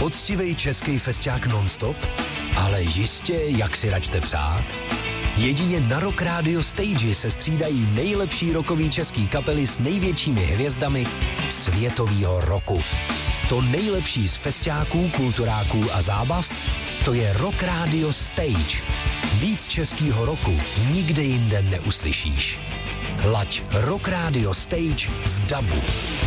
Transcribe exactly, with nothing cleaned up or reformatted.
Poctivej český festiák non-stop? Ale jistě, jak si račte přát. Jedině na Rock Radio Stage se střídají nejlepší rockový český kapely s největšími hvězdami světového roku. To nejlepší z festiáků, kulturáků a zábav, to je Rock Radio Stage. Víc českýho roku nikde jinde neuslyšíš. Laď Rock Radio Stage v dabu.